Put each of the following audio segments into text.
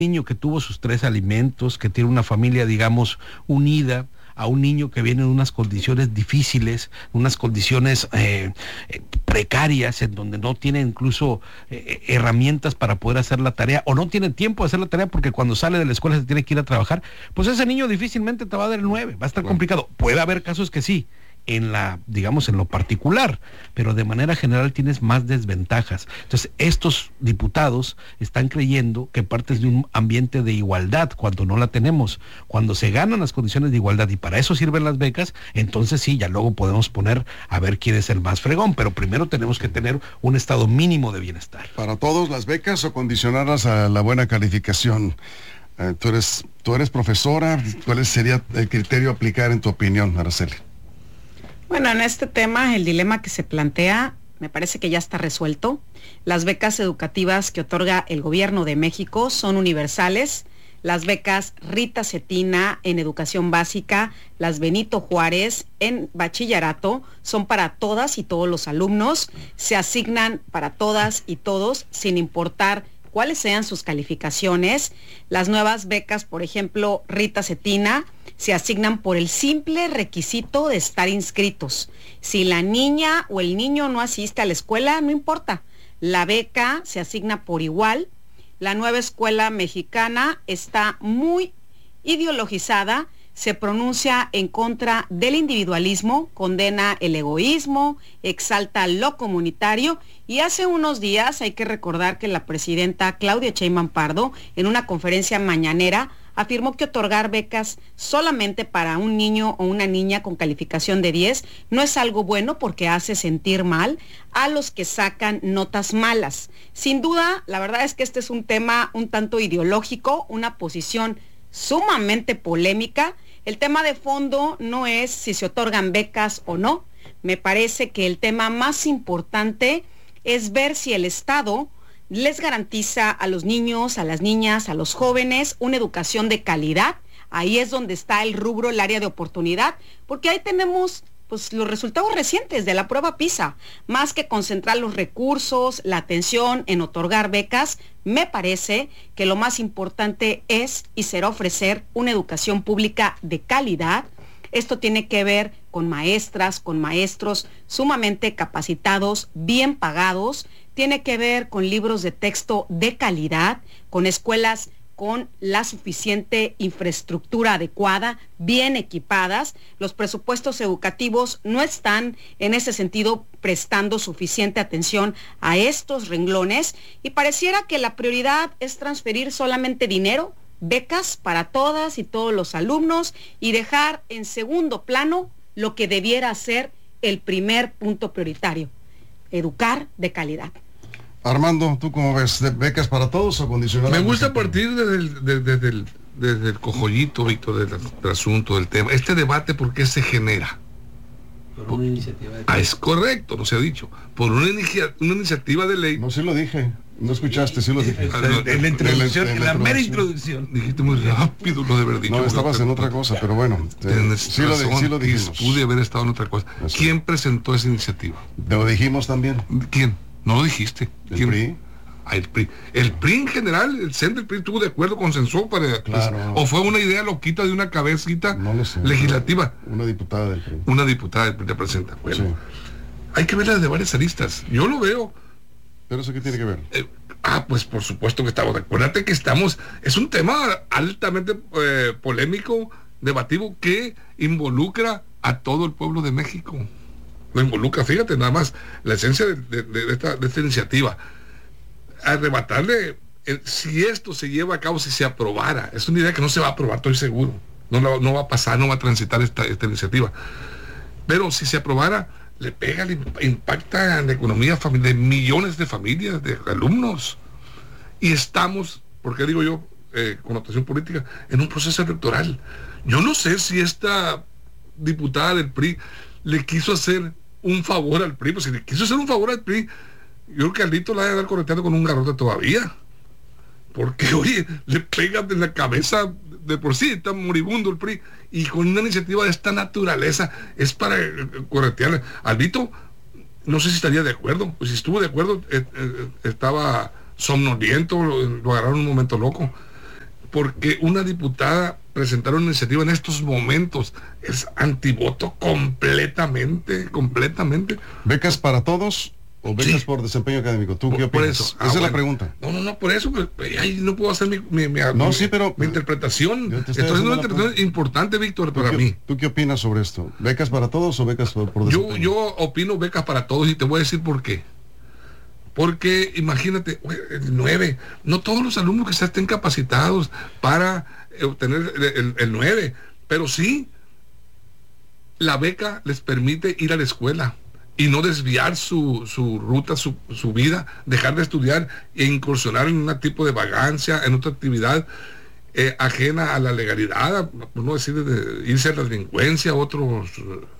niño que tuvo sus 3 alimentos, que tiene una familia, digamos, unida, a un niño que viene en unas condiciones difíciles, unas condiciones precarias, en donde no tiene incluso herramientas para poder hacer la tarea, o no tiene tiempo de hacer la tarea porque cuando sale de la escuela se tiene que ir a trabajar, pues ese niño difícilmente te va a dar el 9, va a estar complicado. Puede haber casos que sí, digamos, en lo particular, pero de manera general tienes más desventajas. Entonces, estos diputados están creyendo que partes de un ambiente de igualdad, cuando no la tenemos. Cuando se ganan las condiciones de igualdad, y para eso sirven las becas, entonces sí, ya luego podemos poner a ver quién es el más fregón, pero primero tenemos que tener un estado mínimo de bienestar. ¿Para todos las becas o condicionarlas a la buena calificación? Tú eres profesora, ¿cuál sería el criterio a aplicar en tu opinión, Araceli? Bueno, en este tema, el dilema que se plantea, me parece que ya está resuelto. Las becas educativas que otorga el Gobierno de México son universales. Las becas Rita Cetina en educación básica, las Benito Juárez en bachillerato, son para todas y todos los alumnos. Se asignan para todas y todos, sin importar cuáles sean sus calificaciones. Las nuevas becas, por ejemplo, Rita Cetina, se asignan por el simple requisito de estar inscritos. Si la niña o el niño no asiste a la escuela, no importa. La beca se asigna por igual. La nueva escuela mexicana está muy ideologizada, se pronuncia en contra del individualismo, condena el egoísmo, exalta lo comunitario, y hace unos días hay que recordar que la presidenta Claudia Sheinbaum Pardo, en una conferencia mañanera, afirmó que otorgar becas solamente para un niño o una niña con calificación de 10 no es algo bueno porque hace sentir mal a los que sacan notas malas. Sin duda, la verdad es que este es un tema un tanto ideológico, una posición sumamente polémica. El tema de fondo no es si se otorgan becas o no. Me parece que el tema más importante es ver si el Estado les garantiza a los niños, a las niñas, a los jóvenes una educación de calidad. Ahí es donde está el rubro, el área de oportunidad, porque ahí tenemos pues los resultados recientes de la prueba PISA. Más que concentrar los recursos, la atención en otorgar becas, me parece que lo más importante es y será ofrecer una educación pública de calidad. Esto tiene que ver con maestras, con maestros sumamente capacitados, bien pagados. Tiene que ver con libros de texto de calidad, con escuelas con la suficiente infraestructura adecuada, bien equipadas. Los presupuestos educativos no están en ese sentido prestando suficiente atención a estos renglones, y pareciera que la prioridad es transferir solamente dinero, becas para todas y todos los alumnos, y dejar en segundo plano lo que debiera ser el primer punto prioritario: educar de calidad. Armando, ¿tú cómo ves? ¿De becas para todos o condicionadas? Me gusta partir desde el cojollito, Víctor, del asunto, del tema. Este debate, ¿por qué se genera? Por una iniciativa de ley. Es correcto, no se ha dicho. Por una iniciativa de ley. No, sí lo dije. No escuchaste, sí lo dije. En la introducción, en la mera introducción. Dijiste muy rápido lo de haber dicho. No, estabas en otra cosa, pero bueno. Sí lo dijimos. Pude haber estado en otra cosa. Así. ¿Quién presentó esa iniciativa? Lo dijimos también. ¿Quién? No lo dijiste. ¿El PRI? El PRI. El PRI en general, el centro del PRI estuvo de acuerdo, consensó para... Claro. O fue una idea loquita de una cabecita No lo sé. legislativa. Una diputada del PRI. Una diputada del PRI representa. Bueno, Sí. hay que verla de varias aristas. Yo lo veo. ¿Pero eso qué tiene que ver? Pues por supuesto que estamos. Acuérdate que es un tema altamente polémico, debativo, que involucra a todo el pueblo de México. Lo involucra, fíjate nada más, la esencia de esta iniciativa. Arrebatarle, si esto se lleva a cabo, si se aprobara, es una idea que no se va a aprobar, estoy seguro. No va a pasar, no va a transitar esta iniciativa. Pero si se aprobara, le pega, le impacta en la economía de millones de familias, de alumnos. Y estamos, porque digo yo, connotación política, en un proceso electoral. Yo no sé si esta diputada del PRI le quiso hacer un favor al PRI, pues si le quiso hacer un favor al PRI, yo creo que Aldito la debe dar correteando con un garrote todavía. Porque, oye, le pegan en la cabeza, de por sí está moribundo el PRI, y con una iniciativa de esta naturaleza es para corretearle. Aldito, no sé si estaría de acuerdo, pues si estuvo de acuerdo, estaba somnoliento, lo agarraron en un momento loco. porque una diputada presentar una iniciativa en estos momentos es antivoto completamente. ¿Becas para todos o becas Sí. por desempeño académico? ¿Tú qué opinas? Por eso. Esa es la pregunta. No, por eso, ahí no puedo hacer mi interpretación. Yo te Estoy haciendo una haciendo la interpretación importante, Víctor, para mí. ¿Tú qué opinas sobre esto? ¿Becas para todos o becas por desempeño? Yo opino becas para todos y te voy a decir por qué. Porque imagínate, el 9, no todos los alumnos que estén capacitados para obtener el 9, pero sí la beca les permite ir a la escuela y no desviar su ruta, su vida, dejar de estudiar e incursionar en un tipo de vagancia, en otra actividad ajena a la legalidad, por no decir irse a la delincuencia, a otros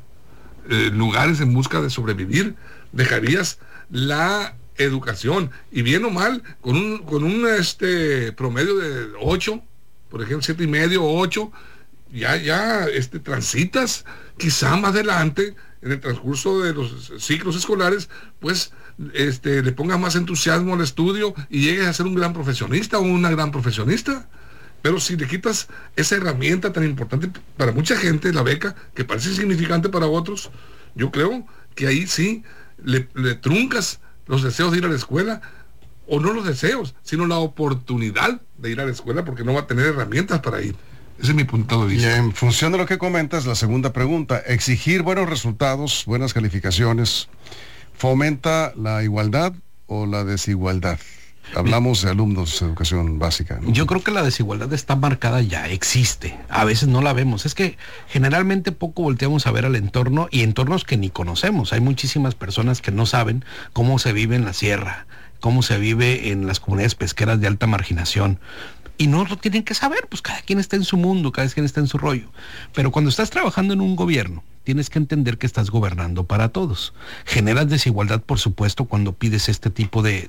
lugares en busca de sobrevivir. Dejarías la educación, y bien o mal, con un promedio de 8, por ejemplo, 7.5 o 8, ya transitas, quizá más adelante, en el transcurso de los ciclos escolares, pues le pongas más entusiasmo al estudio y llegues a ser un gran profesionista o una gran profesionista. Pero si le quitas esa herramienta tan importante para mucha gente, la beca, que parece insignificante para otros, yo creo que ahí sí le truncas los deseos de ir a la escuela, o no los deseos, sino la oportunidad de ir a la escuela, porque no va a tener herramientas para ir. Ese es mi punto de Y vista. en función de lo que comentas, la segunda pregunta: exigir buenos resultados, buenas calificaciones, ¿fomenta la igualdad o la desigualdad? Hablamos de alumnos de educación básica, ¿no? Yo creo que la desigualdad está marcada ya, existe. A veces no la vemos. Es que generalmente poco volteamos a ver al entorno, y entornos que ni conocemos. Hay muchísimas personas que no saben cómo se vive en la sierra, cómo se vive en las comunidades pesqueras de alta marginación. Y no lo tienen que saber, pues cada quien está en su mundo, cada quien está en su rollo. Pero cuando estás trabajando en un gobierno, tienes que entender que estás gobernando para todos. Generas desigualdad, por supuesto, cuando pides este tipo de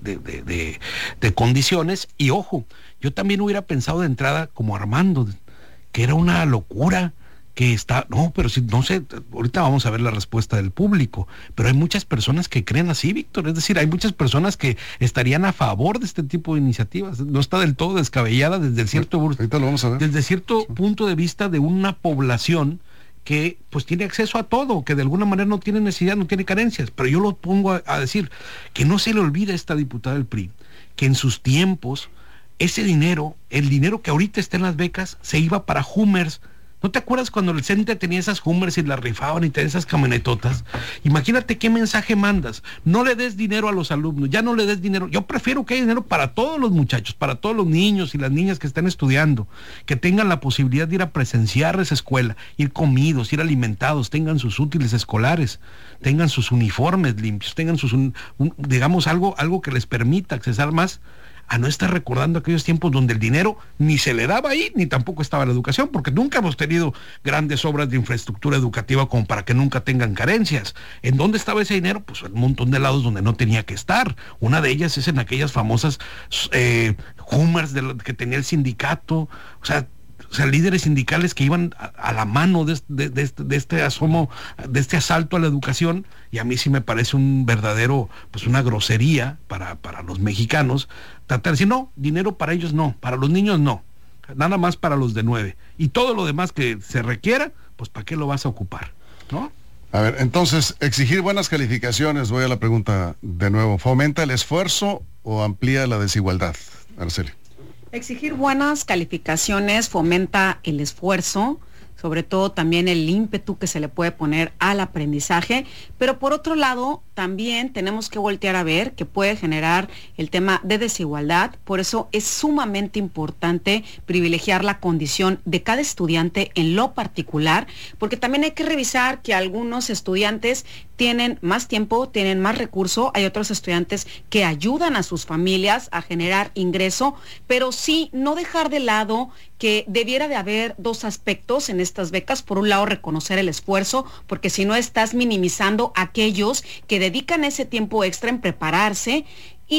condiciones. Y ojo, yo también hubiera pensado de entrada, como Armando, que era una locura, que está, no, pero si, no sé, ahorita vamos a ver la respuesta del público, pero hay muchas personas que creen así, Víctor. Es decir, hay muchas personas que estarían a favor de este tipo de iniciativas. No está del todo descabellada desde Ahorita lo vamos a ver. desde cierto punto de vista de una población que pues tiene acceso a todo, que de alguna manera no tiene necesidad, no tiene carencias. Pero yo lo pongo a decir, que no se le olvide a esta diputada del PRI, que en sus tiempos, ese dinero, el dinero que ahorita está en las becas, se iba para Hummers. ¿No te acuerdas cuando el CENTE tenía esas Hummers y las rifaban y tenía esas camionetotas? Imagínate qué mensaje mandas. No le des dinero a los alumnos, ya no le des dinero. Yo prefiero que haya dinero para todos los muchachos, para todos los niños y las niñas que estén estudiando, que tengan la posibilidad de ir a presenciar esa escuela, ir comidos, ir alimentados, tengan sus útiles escolares, tengan sus uniformes limpios, tengan digamos algo que les permita accesar más, a no estar recordando aquellos tiempos donde el dinero ni se le daba ahí, ni tampoco estaba la educación, porque nunca hemos tenido grandes obras de infraestructura educativa como para que nunca tengan carencias. ¿En dónde estaba ese dinero? Pues en un montón de lados donde no tenía que estar. Una de ellas es en aquellas famosas Hummers que tenía el sindicato, o sea, líderes sindicales que iban a la mano de este asomo, de este asalto a la educación. Y a mí sí me parece un verdadero, pues una grosería para los mexicanos, tratar de decir, no, dinero para ellos no, para los niños no, nada más para los de 9. Y todo lo demás que se requiera, pues ¿para qué lo vas a ocupar? ¿No? A ver, entonces, exigir buenas calificaciones, voy a la pregunta de nuevo: ¿fomenta el esfuerzo o amplía la desigualdad? Araceli. Exigir buenas calificaciones fomenta el esfuerzo, sobre todo también el ímpetu que se le puede poner al aprendizaje, pero por otro lado también tenemos que voltear a ver que puede generar el tema de desigualdad. Por eso es sumamente importante privilegiar la condición de cada estudiante en lo particular, porque también hay que revisar que algunos estudiantes tienen más tiempo, tienen más recurso, hay otros estudiantes que ayudan a sus familias a generar ingreso, pero sí no dejar de lado que debiera de haber dos aspectos en estas becas. Por un lado, reconocer el esfuerzo, porque si no estás minimizando a aquellos que dedican ese tiempo extra en prepararse, y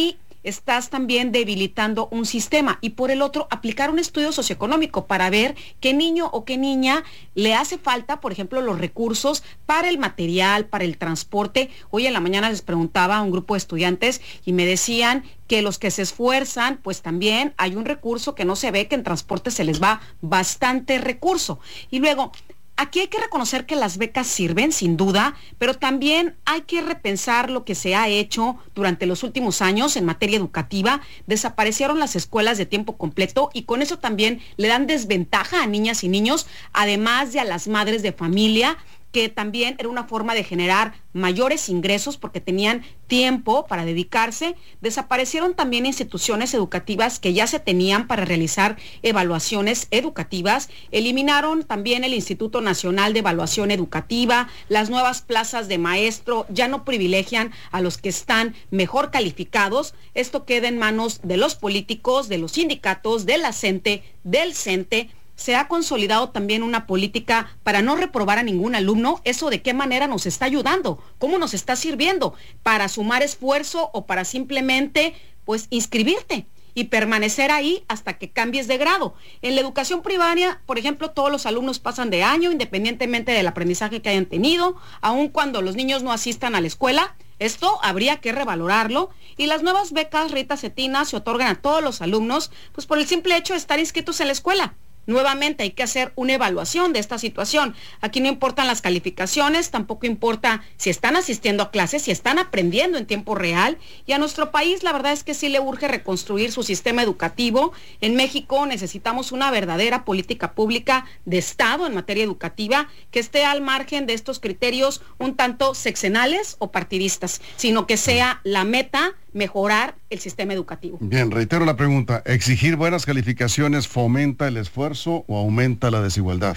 estás también debilitando un sistema, y por el otro, aplicar un estudio socioeconómico para ver qué niño o qué niña le hace falta, por ejemplo, los recursos para el material, para el transporte. Hoy en la mañana les preguntaba a un grupo de estudiantes y me decían que los que se esfuerzan, pues también hay un recurso que no se ve, que en transporte se les va bastante recurso. Y luego, aquí hay que reconocer que las becas sirven, sin duda, pero también hay que repensar lo que se ha hecho durante los últimos años en materia educativa. Desaparecieron las escuelas de tiempo completo y con eso también le dan desventaja a niñas y niños, además de a las madres de familia, que también era una forma de generar mayores ingresos porque tenían tiempo para dedicarse. Desaparecieron también instituciones educativas que ya se tenían para realizar evaluaciones educativas. Eliminaron también el Instituto Nacional de Evaluación Educativa. Las nuevas plazas de maestro ya no privilegian a los que están mejor calificados. Esto queda en manos de los políticos, de los sindicatos, de la CENTE, del CENTE. Se ha consolidado también una política para no reprobar a ningún alumno. ¿Eso de qué manera nos está ayudando? ¿Cómo nos está sirviendo? ¿Para sumar esfuerzo o para simplemente, pues, inscribirte y permanecer ahí hasta que cambies de grado? En la educación primaria, por ejemplo, todos los alumnos pasan de año, independientemente del aprendizaje que hayan tenido, aun cuando los niños no asistan a la escuela. Esto habría que revalorarlo. Y las nuevas becas Rita Cetina se otorgan a todos los alumnos, pues por el simple hecho de estar inscritos en la escuela. Nuevamente hay que hacer una evaluación de esta situación. Aquí no importan las calificaciones, tampoco importa si están asistiendo a clases, si están aprendiendo en tiempo real. Y a nuestro país la verdad es que sí le urge reconstruir su sistema educativo. En México necesitamos una verdadera política pública de Estado en materia educativa que esté al margen de estos criterios un tanto sexenales o partidistas, sino que sea la meta mejorar el sistema educativo. Bien, reitero la pregunta. ¿Exigir buenas calificaciones fomenta el esfuerzo o aumenta la desigualdad?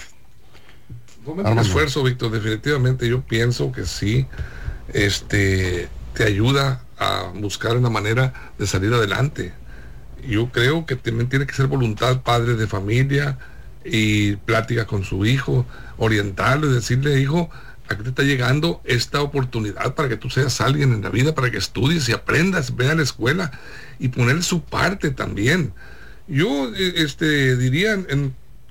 Fomenta el esfuerzo, Víctor. Definitivamente yo pienso que sí. Te ayuda a buscar una manera de salir adelante. Yo creo que también tiene que ser voluntad padre de familia y plática con su hijo, orientarlo y decirle, hijo, aquí te está llegando esta oportunidad para que tú seas alguien en la vida, para que estudies y aprendas, ve a la escuela y poner su parte también. Yo diría en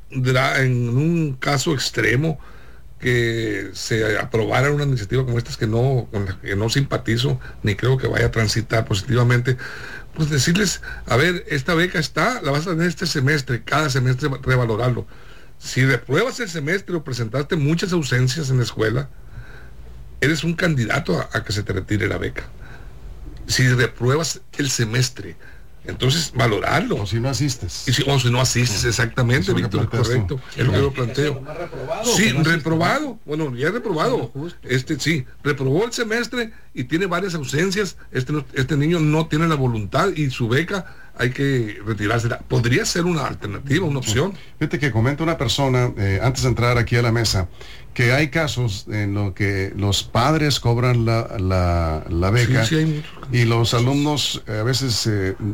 un caso extremo que se aprobara una iniciativa como esta con la que no simpatizo ni creo que vaya a transitar positivamente, pues decirles, a ver, esta beca la vas a tener este semestre, cada semestre revalorarlo. Si repruebas el semestre o presentaste muchas ausencias en la escuela, eres un candidato a que se te retire la beca. Si repruebas el semestre, entonces valorarlo. O si no asistes. O si no asistes, exactamente, Víctor, correcto. Es lo que yo planteo. Sí, reprobado. Bueno, ya reprobado. Sí, reprobó el semestre y tiene varias ausencias. Este niño no tiene la voluntad y su beca hay que retirársela. Podría ser una alternativa, una opción. Fíjate que comenta una persona, antes de entrar aquí a la mesa, que hay casos en los que los padres cobran la beca, sí, y los alumnos a veces,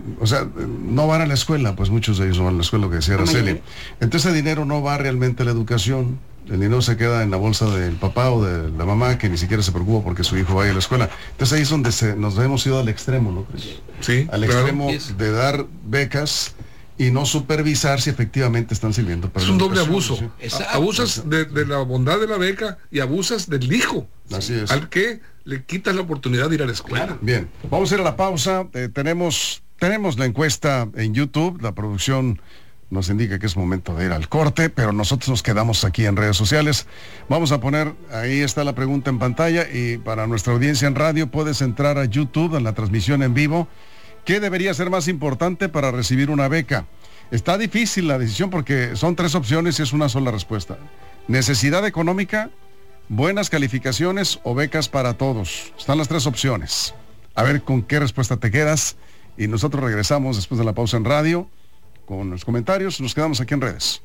no van a la escuela, pues muchos de ellos no van a la escuela, lo que decía Araceli. Entonces el dinero no va realmente a la educación. El dinero se queda en la bolsa del papá o de la mamá, que ni siquiera se preocupa porque su hijo vaya a la escuela. Entonces ahí es donde nos hemos ido al extremo, ¿no crees? Sí, al extremo de dar becas y no supervisar si efectivamente están sirviendo para es un doble abuso. ¿Sí? Abusas de la bondad de la beca y abusas del hijo. Así es. Al que le quitas la oportunidad de ir a la escuela. Claro. Bien, vamos a ir a la pausa. Tenemos la encuesta en YouTube. La producción nos indica que es momento de ir al corte, pero nosotros nos quedamos aquí en redes sociales. Vamos a poner, ahí está la pregunta en pantalla, y para nuestra audiencia en radio puedes entrar a YouTube en la transmisión en vivo. ¿Qué debería ser más importante para recibir una beca? Está difícil la decisión porque son 3 opciones y es una sola respuesta. Necesidad económica, buenas calificaciones o becas para todos. Están las 3 opciones. A ver con qué respuesta te quedas, y nosotros regresamos después de la pausa en radio con los comentarios. Nos quedamos aquí en redes.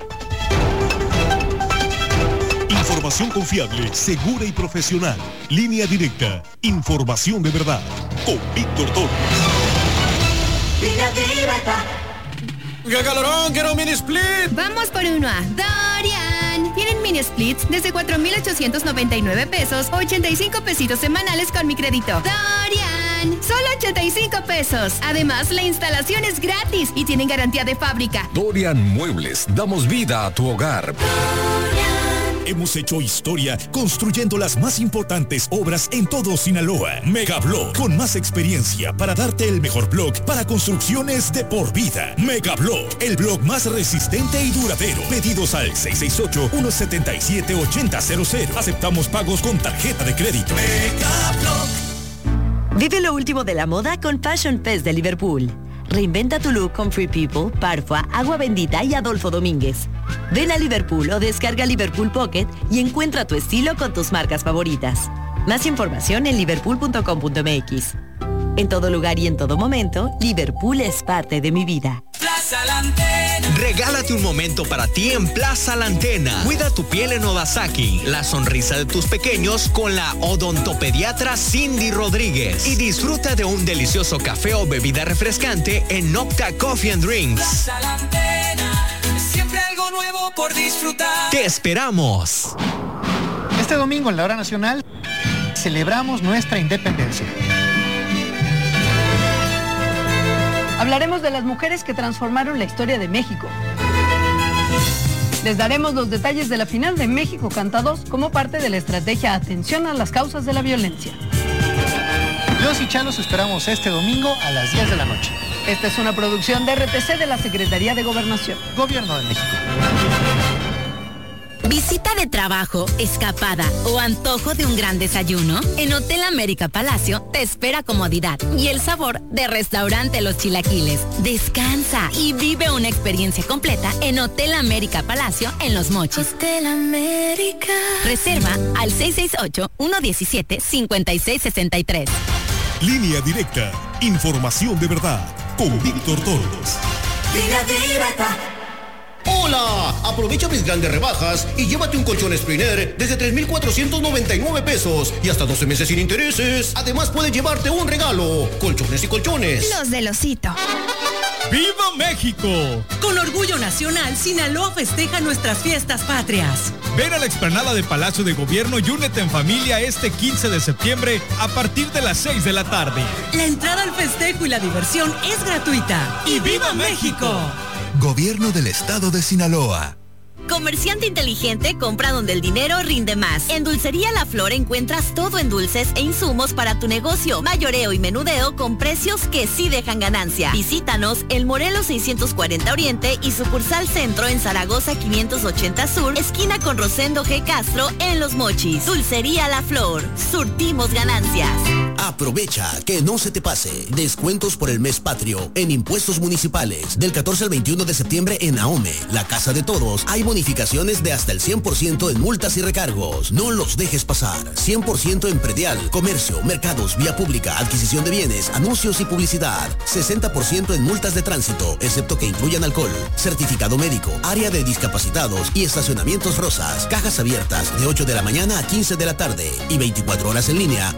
Información confiable, segura y profesional. Línea directa. Información de verdad. Con Víctor Torres. Línea directa. ¡Qué calorón! ¡Quiero un mini split! Vamos por uno a Dorian. Tienen mini splits desde 4,899 pesos, 85 pesitos semanales con mi crédito. Dorian. Dorian, solo 85 pesos. Además, la instalación es gratis y tienen garantía de fábrica. Dorian Muebles, damos vida a tu hogar. Hemos hecho historia construyendo las más importantes obras en todo Sinaloa. Megablock, con más experiencia para darte el mejor block para construcciones de por vida. Megablock, el block más resistente y duradero. Pedidos al 668-177-8000. Aceptamos pagos con tarjeta de crédito. Megablock. Vive lo último de la moda con Fashion Fest de Liverpool. Reinventa tu look con Free People, Parfua, Agua Bendita y Adolfo Domínguez. Ven a Liverpool o descarga Liverpool Pocket y encuentra tu estilo con tus marcas favoritas. Más información en liverpool.com.mx. En todo lugar y en todo momento, Liverpool es parte de mi vida. Plaza La Antena. Regálate un momento para ti en Plaza La Antena. Cuida tu piel en Odasaki, la sonrisa de tus pequeños con la odontopediatra Cindy Rodríguez. Y disfruta de un delicioso café o bebida refrescante en Nocta Coffee and Drinks. Plaza La Antena, siempre algo nuevo por disfrutar. ¡Te esperamos! Este domingo en la Hora Nacional celebramos nuestra independencia. Hablaremos de las mujeres que transformaron la historia de México. Les daremos los detalles de la final de México Canta 2 como parte de la estrategia Atención a las causas de la violencia. Los y Chalos esperamos este domingo a las 10 de la noche. Esta es una producción de RTC de la Secretaría de Gobernación. Gobierno de México. Visita de trabajo, escapada o antojo de un gran desayuno. En Hotel América Palacio te espera comodidad y el sabor de Restaurante Los Chilaquiles. Descansa y vive una experiencia completa en Hotel América Palacio en Los Mochis. Hotel América. Reserva al 668-117-5663. Línea Directa. Información de verdad. Con Víctor Torres. Línea Directa. ¡Hola! Aprovecha mis grandes rebajas y llévate un colchón Spriner desde 3,499 pesos y hasta 12 meses sin intereses. Además puedes llevarte un regalo. Colchones y colchones. Los del Osito. ¡Viva México! Con orgullo nacional, Sinaloa festeja nuestras fiestas patrias. Ven a la explanada de Palacio de Gobierno y únete en familia este 15 de septiembre a partir de las 6 de la tarde. La entrada al festejo y la diversión es gratuita. ¡Y viva México! Gobierno del Estado de Sinaloa. Comerciante inteligente compra donde el dinero rinde más. En Dulcería La Flor encuentras todo en dulces e insumos para tu negocio. Mayoreo y menudeo con precios que sí dejan ganancia. Visítanos el Morelos 640 Oriente y sucursal Centro en Zaragoza 580 Sur, esquina con Rosendo G. Castro en Los Mochis. Dulcería La Flor. Surtimos ganancias. Aprovecha que no se te pase. Descuentos por el mes patrio en impuestos municipales. Del 14 al 21 de septiembre en Ahome, la casa de todos. Hay bonificaciones de hasta el 100% en multas y recargos. No los dejes pasar. 100% en predial, comercio, mercados, vía pública, adquisición de bienes, anuncios y publicidad. 60% en multas de tránsito, excepto que incluyan alcohol. Certificado médico, área de discapacitados y estacionamientos rosas. Cajas abiertas de 8 de la mañana a 15 de la tarde y 24 horas en línea